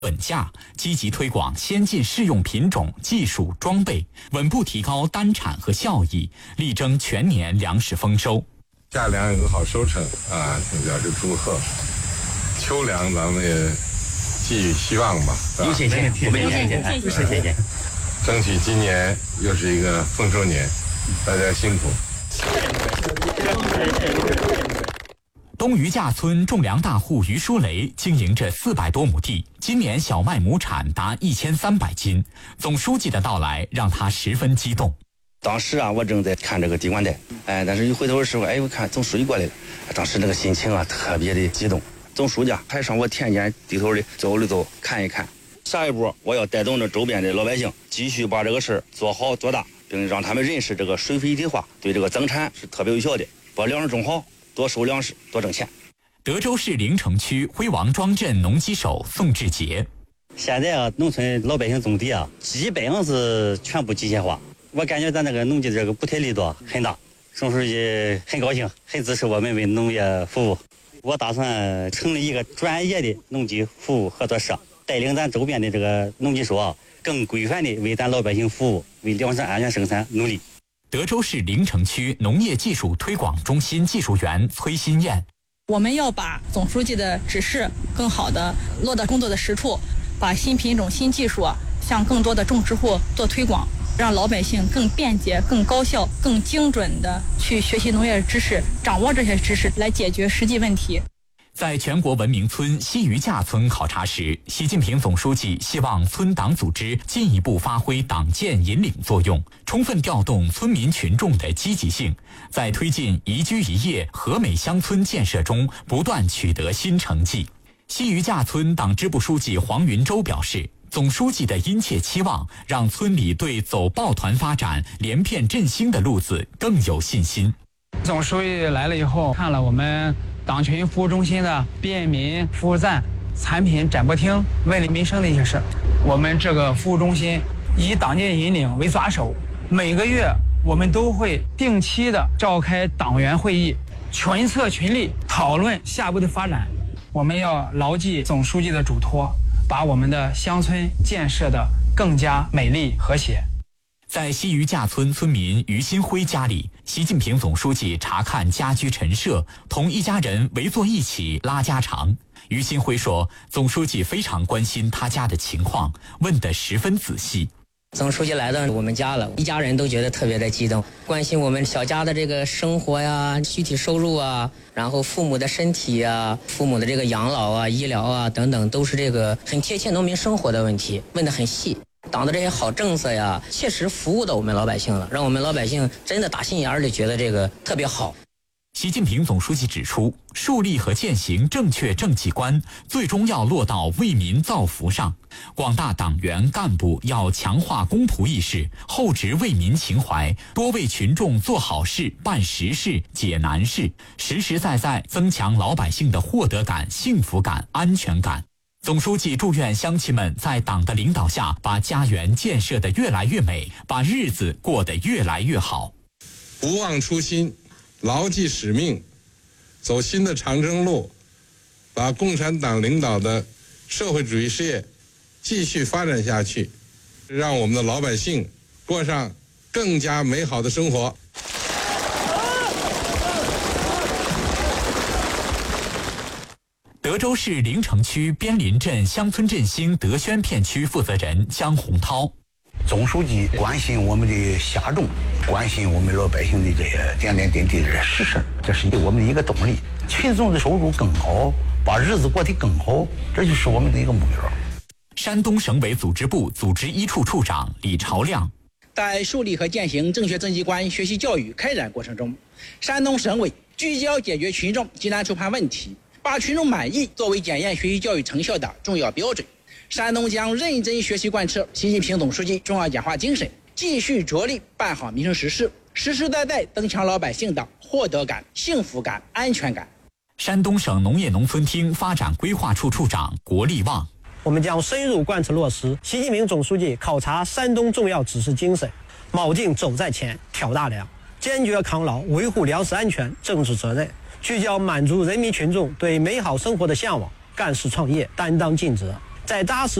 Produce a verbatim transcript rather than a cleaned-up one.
稳价，积极推广先进适用品种、技术、装备，稳步提高单产和效益，力争全年粮食丰收。 夏粮有个好收成啊，表示祝贺。秋粮咱们也寄予希望吧，是吧？ 有信心，我们有信心，有信心。 争取今年又是一个丰收年，大家辛苦。 东余架村种粮大户于书雷经营着四百多亩地，今年小麦亩产达一千三百斤。总书记的到来让他十分激动。 当时啊，我正在看这个地管带，哎，但是一回头的时候，哎，我看总书记过来了，当时那个心情啊，特别的激动。总书记还上我田间低头的走了走，看一看。下一步，我要带动着周边的老百姓，继续把这个事儿做好做大，并让他们认识这个水肥一体化对这个增产是特别有效的。把粮食种好，多收粮食，多挣钱。 德州市临城区辉王庄镇农机手宋志杰， 现在啊，农村老百姓种地啊，基本上是全部机械化。我感觉咱那个农机这个补贴力度很大，宋书记很高兴，很支持我们为农业服务。我打算成立一个专业的农机服务合作社，带领咱周边的这个农机手啊，更规范的为咱老百姓服务，为粮食安全生产努力。 德州市临城区农业技术推广中心技术员崔新燕， 我们要把总书记的指示更好的落到工作的实处，把新品种、新技术啊，向更多的种植户做推广，让老百姓更便捷、更高效、更精准的去学习农业知识，掌握这些知识来解决实际问题。 在全国文明村西余架村考察时，习近平总书记希望村党组织进一步发挥党建引领作用，充分调动村民群众的积极性，在推进宜居宜业和美乡村建设中不断取得新成绩。西余架村党支部书记黄云洲表示，总书记的殷切期望让村里对走抱团发展、连片振兴的路子更有信心。 总书记来了以后，看了我们党群服务中心的便民服务站、产品展播厅、问理民生的一些事。我们这个服务中心以党建引领为抓手，每个月我们都会定期的召开党员会议，群策群力讨论下一步的发展。我们要牢记总书记的嘱托，把我们的乡村建设的更加美丽和谐。 在西余架村村民于新辉家里，习近平总书记查看家居陈设，同一家人围坐一起拉家常。于新辉说，总书记非常关心他家的情况，问得十分仔细。 总书记来到我们家了，一家人都觉得特别的激动，关心我们小家的这个生活呀、具体收入啊，然后父母的身体啊、父母的这个养老啊、医疗啊等等，都是这个很贴切农民生活的问题，问得很细。党的这些好政策呀，切实服务到我们老百姓了，让我们老百姓真的打心眼里觉得这个特别好。 习近平总书记指出，树立和践行正确政绩观，最终要落到为民造福上。广大党员干部要强化公仆意识，厚植为民情怀，多为群众做好事、办实事、解难事，实实在在增强老百姓的获得感、幸福感、安全感。总书记祝愿乡亲们在党的领导下，把家园建设得越来越美，把日子过得越来越好。 不忘初心，牢记使命，走新的长征路，把共产党领导的社会主义事业继续发展下去，让我们的老百姓过上更加美好的生活。 德州市临城区边林镇乡村振兴德宣片区负责人江洪涛， 总书记关心我们的下众，关心我们老百姓的这些点点滴滴的实事，这是我们的一个动力。群众的收入更好，把日子过得更好，这就是我们的一个目标。 山东省委组织部组织一处处长李朝亮， 在树立和践行正确政绩观学习教育开展过程中，山东省委聚焦解决群众急难愁盼问题，把群众满意作为检验学习教育成效的重要标准。山东将认真学习贯彻习近平总书记重要讲话精神，继续着力办好民生实事，实实在在增强老百姓的获得感、幸福感、安全感。 山东省农业农村厅发展规划处处长郭立旺， 我们将深入贯彻落实习近平总书记考察山东重要指示精神，铆定走在前、挑大梁，坚决抗牢维护粮食安全政治责任，聚焦满足人民群众对美好生活的向往，干事创业担当尽责， 在扎实